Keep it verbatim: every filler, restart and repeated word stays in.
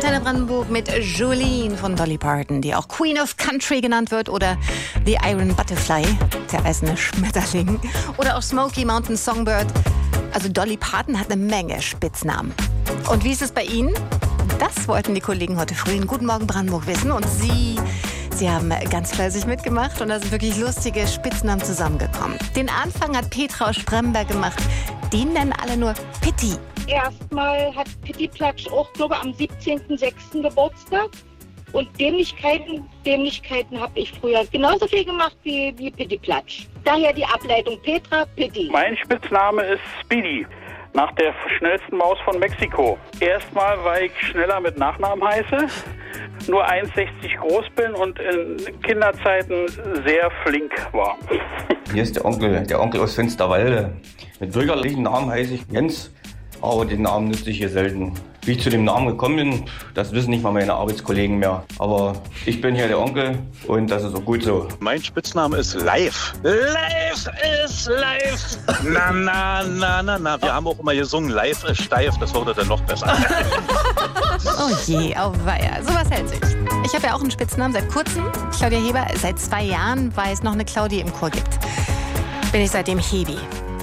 Antenne Brandenburg mit Jolene von Dolly Parton, die auch Queen of Country genannt wird, oder The Iron Butterfly, der eiserne Schmetterling, oder auch Smoky Mountain Songbird. Also Dolly Parton hat eine Menge Spitznamen. Und wie ist es bei Ihnen? Das wollten die Kollegen heute früh in Guten Morgen Brandenburg wissen. Und Sie, Sie haben ganz fleißig mitgemacht und da sind wirklich lustige Spitznamen zusammengekommen. Den Anfang hat Petra aus Spremberg gemacht. Die nennen alle nur Pitti. Erstmal hat Pitti Platsch auch, glaube ich, am siebzehnten sechsten Geburtstag. Und Dämlichkeiten, Dämlichkeiten habe ich früher genauso viel gemacht wie, wie Pitti Platsch. Daher die Ableitung Petra Pitti. Mein Spitzname ist Speedy, nach der schnellsten Maus von Mexiko. Erstmal, weil ich schneller mit Nachnamen heiße, nur eins Komma sechzig groß bin und in Kinderzeiten sehr flink war. Hier ist der Onkel, der Onkel aus Finsterwalde. Mit bürgerlichen Namen heiße ich Jens, aber den Namen nutze ich hier selten. Wie ich zu dem Namen gekommen bin, das wissen nicht mal meine Arbeitskollegen mehr. Aber ich bin hier der Onkel und das ist auch gut so. Mein Spitzname ist Live. Live ist live. Na, na, na, na, na. Wir haben auch immer gesungen, Live ist steif. Das wurde dann noch besser. Oh je, auweia. Sowas hält sich. Ich habe ja auch einen Spitznamen seit kurzem. Claudia Heber. Seit zwei Jahren, weil es noch eine Claudia im Chor gibt, bin ich seitdem Hebi.